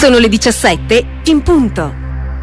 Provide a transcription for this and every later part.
Sono le 17 in punto.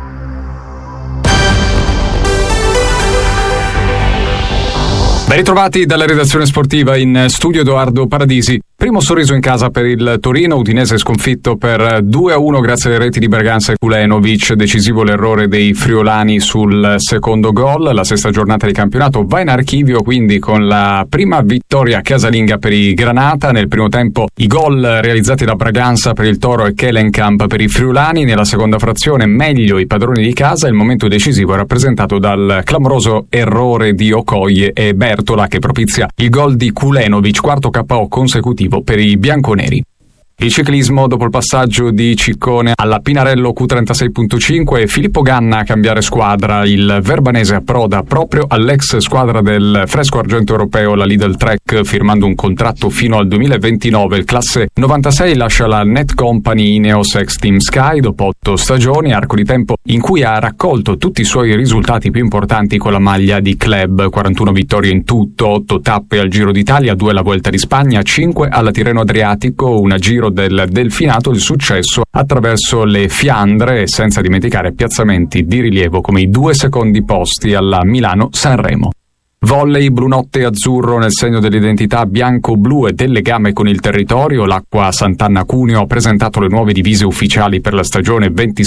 Ben ritrovati dalla redazione sportiva, in studio Edoardo Paradisi. Primo sorriso in casa per il Torino, Udinese sconfitto per 2-1 grazie alle reti di Berganza e Kulenovic, decisivo l'errore dei friulani sul secondo gol. La sesta giornata di campionato va in archivio quindi con la prima vittoria casalinga per i Granata. Nel primo tempo i gol realizzati da Braganza per il Toro e Kellenkamp per i friulani. Nella seconda frazione meglio i padroni di casa. Il momento decisivo è rappresentato dal clamoroso errore di Okoye e Bertola che propizia il gol di Kulenovic, quarto KO consecutivo per i bianconeri. Il ciclismo, dopo il passaggio di Ciccone alla Pinarello Q36.5 e Filippo Ganna a cambiare squadra, il verbanese approda proprio all'ex squadra del fresco argento europeo, la Lidl Trek, firmando un contratto fino al 2029. Il classe 96 lascia la Net Company Ineos ex Team Sky dopo 8 stagioni, arco di tempo in cui ha raccolto tutti i suoi risultati più importanti con la maglia di club: 41 vittorie in tutto, 8 tappe al Giro d'Italia, 2 alla Vuelta di Spagna, 5 alla Tirreno Adriatico, una Giro del Delfinato, il successo attraverso le Fiandre, senza dimenticare piazzamenti di rilievo come i 2 secondi posti alla Milano-Sanremo. Volley, blunotte azzurro nel segno dell'identità bianco-blu e del legame con il territorio. L'Acqua Sant'Anna Cuneo ha presentato le nuove divise ufficiali per la stagione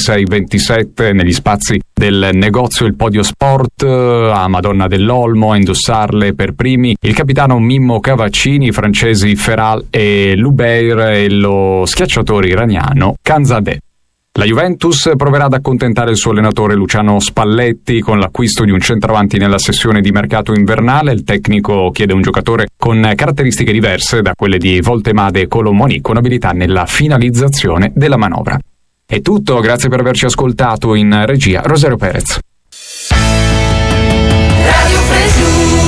26-27 negli spazi del negozio Il Podio Sport. A Madonna dell'Olmo a indossarle per primi il capitano Mimmo Cavaccini, i francesi Feral e Lubeir e lo schiacciatore iraniano Kanzadeh. La Juventus proverà ad accontentare il suo allenatore Luciano Spalletti con l'acquisto di un centravanti nella sessione di mercato invernale. Il tecnico chiede un giocatore con caratteristiche diverse da quelle di Voltemade e Colomoni, con abilità nella finalizzazione della manovra. È tutto, grazie per averci ascoltato. In regia Rosario Perez. Radio Fresh News.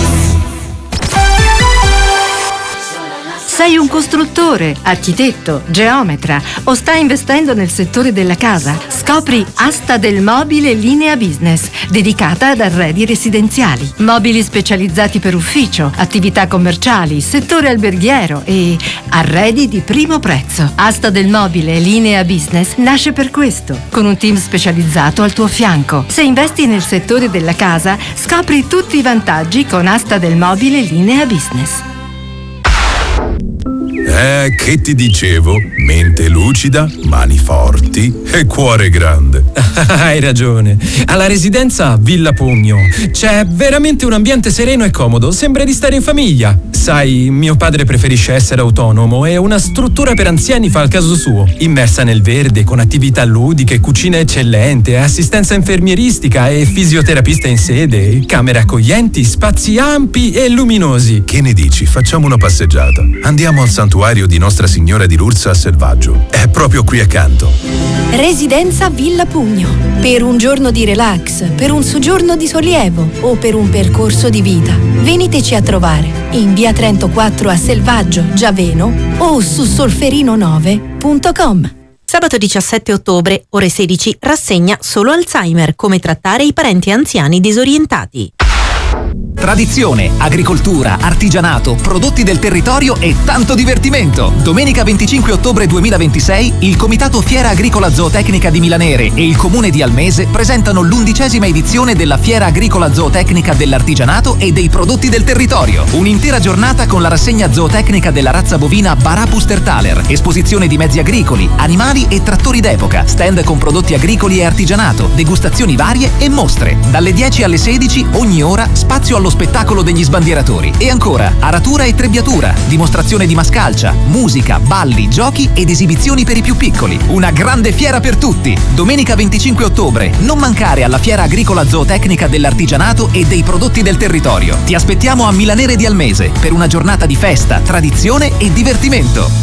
Sei un costruttore, architetto, geometra o stai investendo nel settore della casa? Scopri Asta del Mobile Linea Business, dedicata ad arredi residenziali. Mobili specializzati per ufficio, attività commerciali, settore alberghiero e arredi di primo prezzo. Asta del Mobile Linea Business nasce per questo, con un team specializzato al tuo fianco. Se investi nel settore della casa, scopri tutti i vantaggi con Asta del Mobile Linea Business. Che ti dicevo? Mente lucida, mani forti e cuore grande. Hai ragione. Alla residenza Villa Pugno c'è veramente un ambiente sereno e comodo. Sembra di stare in famiglia. Sai, mio padre preferisce essere autonomo e una struttura per anziani fa il caso suo. Immersa nel verde, con attività ludiche, cucina eccellente, assistenza infermieristica e fisioterapista in sede, camere accoglienti, spazi ampi e luminosi. Che ne dici? Facciamo una passeggiata. Andiamo al santuario di Nostra Signora di Lourdes a Selvaggio. È proprio qui accanto. Residenza Villa Pugno. Per un giorno di relax, per un soggiorno di sollievo o per un percorso di vita. Veniteci a trovare in via Trento 4 a Selvaggio, Giaveno o su solferino9.com. Sabato 17 ottobre, ore 16, rassegna Solo Alzheimer, come trattare i parenti anziani disorientati. Tradizione, agricoltura, artigianato, prodotti del territorio e tanto divertimento. Domenica 25 ottobre 2026 il Comitato Fiera Agricola Zootecnica di Milanere e il Comune di Almese presentano l'11ª edizione della Fiera Agricola Zootecnica dell'artigianato e dei prodotti del territorio. Un'intera giornata con la rassegna zootecnica della razza bovina Barapus Tertaler, esposizione di mezzi agricoli, animali e trattori d'epoca, stand con prodotti agricoli e artigianato, degustazioni varie e mostre. Dalle 10 alle 16 ogni ora spazio allo spettacolo degli sbandieratori. E ancora aratura e trebbiatura, dimostrazione di mascalcia, musica, balli, giochi ed esibizioni per i più piccoli. Una grande fiera per tutti. Domenica 25 ottobre, non mancare alla Fiera Agricola Zootecnica dell'artigianato e dei prodotti del territorio. Ti aspettiamo a Milanere di Almese per una giornata di festa, tradizione e divertimento.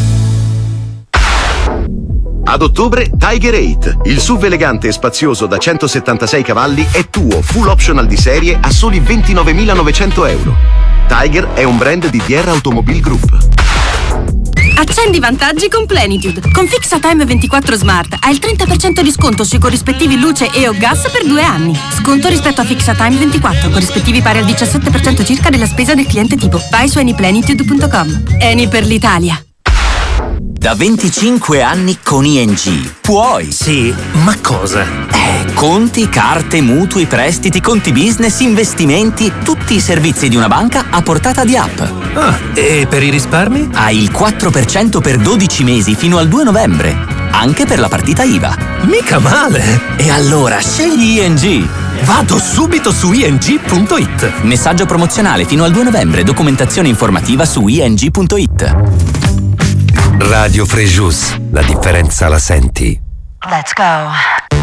Ad ottobre Tiger 8, il SUV elegante e spazioso da 176 cavalli è tuo, full optional di serie a soli 29.900 euro. Tiger è un brand di DR Automobile Group. Accendi vantaggi con Plenitude. Con Fixatime 24 Smart hai il 30% di sconto sui corrispettivi luce e o gas per 2 anni. Sconto rispetto a Fixatime 24, corrispettivi pari al 17% circa della spesa del cliente tipo. Vai su anyplenitude.com. Eni per l'Italia. Da 25 anni con ING. Puoi. Sì, ma cosa? Conti, carte, mutui, prestiti, conti business, investimenti, tutti i servizi di una banca a portata di app. Ah, e per i risparmi? Hai il 4% per 12 mesi fino al 2 novembre. Anche per la partita IVA. Mica male! E allora scegli ING. Vado subito su ing.it. Messaggio promozionale fino al 2 novembre. Documentazione informativa su ing.it. Radio Frejus. La differenza la senti. Let's go.